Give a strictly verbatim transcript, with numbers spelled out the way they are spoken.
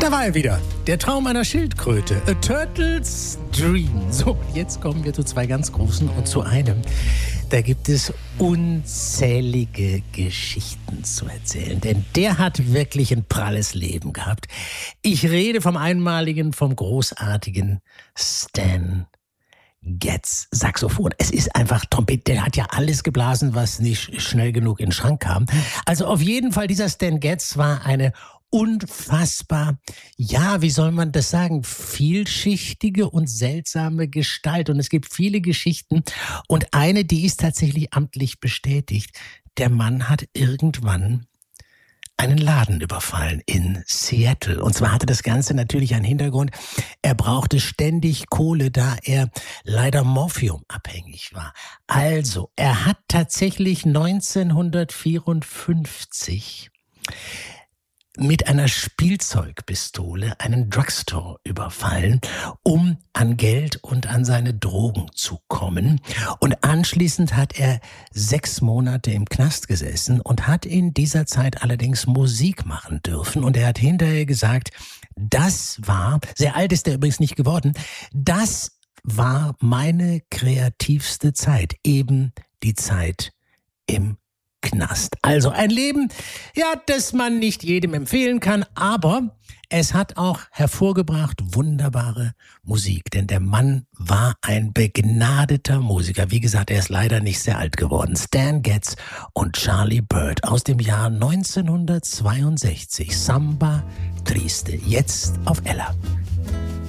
Da war er wieder. Der Traum einer Schildkröte. A Turtle's Dream. So, jetzt kommen wir zu zwei ganz großen und zu einem. Da gibt es unzählige Geschichten zu erzählen. Denn der hat wirklich ein pralles Leben gehabt. Ich rede vom einmaligen, vom großartigen Stan Getz, Saxophon. Es ist einfach Trompete. Der hat ja alles geblasen, was nicht schnell genug in den Schrank kam. Also auf jeden Fall, dieser Stan Getz war eine unfassbar, ja, wie soll man das sagen, vielschichtige und seltsame Gestalt. Und es gibt viele Geschichten. Und eine, die ist tatsächlich amtlich bestätigt. Der Mann hat irgendwann einen Laden überfallen in Seattle. Und zwar hatte das Ganze natürlich einen Hintergrund. Er brauchte ständig Kohle, da er leider morphiumabhängig war. Also, er hat tatsächlich neunzehnhundertvierundfünfzig mit einer Spielzeugpistole einen Drugstore überfallen, um an Geld und an seine Drogen zu kommen. Und anschließend hat er sechs Monate im Knast gesessen und hat in dieser Zeit allerdings Musik machen dürfen. Und er hat hinterher gesagt, das war, sehr alt ist er übrigens nicht geworden, das war meine kreativste Zeit, eben die Zeit im Knast. Also ein Leben, ja, das man nicht jedem empfehlen kann, aber es hat auch hervorgebracht wunderbare Musik, denn der Mann war ein begnadeter Musiker. Wie gesagt, er ist leider nicht sehr alt geworden. Stan Getz und Charlie Bird aus dem Jahr neunzehnhundertzweiundsechzig. Samba Triste, jetzt auf Ella.